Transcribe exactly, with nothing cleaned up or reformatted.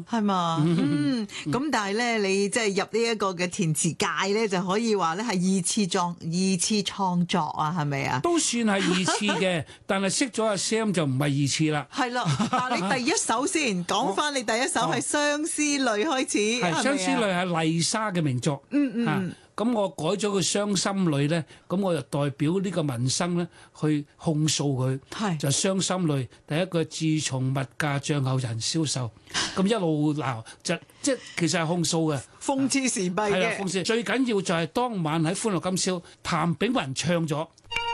咯， 係嘛？嗯，咁但係咧，你即係入呢一個嘅填詞界咧，就可以話咧係二次創二次創作啊，係咪啊？ 都算係二次嘅，但係識咗阿 Sam 就唔係二次啦。 係啦，嗱，你第一首先講翻，你第一首係《相思淚》開始， 係《相思淚》係麗莎嘅名作。 嗯嗯。 咁我改咗個傷心淚咧，咁我就代表呢個民生咧去控訴佢， 係就傷心淚。第一個自從物價漲後人消瘦，咁一路鬧就即係其實係控訴嘅， 諷刺時弊嘅。 係啦，諷刺最緊要就係當晚喺歡樂今宵，譚炳文唱咗。